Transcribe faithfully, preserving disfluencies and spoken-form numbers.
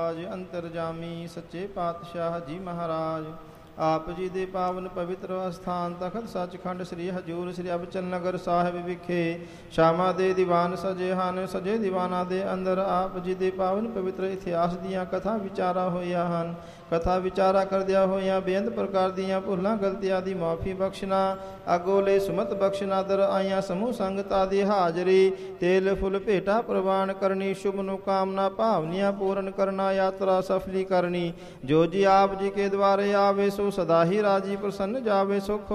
ਰਾਜ ਅੰਤਰਜਾਮੀ ਸੱਚੇ ਪਾਤਸ਼ਾਹ ਜੀ ਮਹਾਰਾਜ ਆਪ ਜੀ ਦੇ ਪਾਵਨ ਪਵਿੱਤਰ ਅਸਥਾਨ ਤਖਤ ਸੱਚਖੰਡ ਸ੍ਰੀ ਹਜੂਰ ਸ੍ਰੀ ਅਬਚਲ ਨਗਰ ਸਾਹਿਬ ਵਿਖੇ ਸ਼ਾਮਾਂ ਦੇ ਦੀਵਾਨ ਸਜੇ ਹਨ। ਸਜੇ ਦੀਵਾਨਾਂ ਦੇ ਅੰਦਰ ਆਪ ਜੀ ਦੇ ਪਾਵਨ ਪਵਿੱਤਰ ਇਤਿਹਾਸ ਦੀਆਂ ਕਥਾ ਵਿਚਾਰਾਂ ਹੋਈਆਂ ਹਨ। ਕਥਾ ਵਿਚਾਰਾ ਕਰਦਿਆਂ ਹੋਇਆਂ ਬੇਅੰਤ ਪ੍ਰਕਾਰ ਦੀਆਂ ਭੁੱਲਾਂ ਗਲਤੀਆਂ ਦੀ ਮਾਫੀ ਬਖਸ਼ਣਾ, ਅਗੋਲੇ ਸੁਮਤ ਬਖਸ਼ਣਾ, ਦਰ ਆਈਆਂ ਸਮੂਹ ਸੰਗਤਾਂ ਦੀ ਹਾਜ਼ਰੀ, ਤੇਲ ਫੁੱਲ ਭੇਟਾ ਪ੍ਰਵਾਨ ਕਰਨੀ, ਸ਼ੁਭ ਨੂੰ ਕਾਮਨਾ ਭਾਵਨੀਆਂ ਪੂਰਨ ਕਰਨਾ, ਯਾਤਰਾ ਸਫਲੀ ਕਰਨੀ। ਜੋ ਜੀ ਆਪ ਜੀ ਕੇ ਦੁਆਰੇ ਆਵੇ ਸੋ ਸਦਾ ਹੀ ਰਾਜੀ ਪ੍ਰਸੰਨ ਜਾਵੇ। ਸੁਖ